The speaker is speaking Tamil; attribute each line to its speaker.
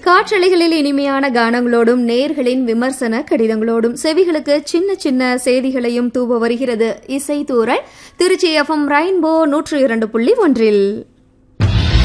Speaker 1: காற்றலைகளில் இனிமையான கானங்களோடும் நேர்களின் விமர்சன கடிதங்களோடும் செவிகளுக்கு சின்ன சின்ன செய்திகளையும் தூவ வருகிறது இசை தூரல் திருச்சி FM ரெயின்போ 102.1.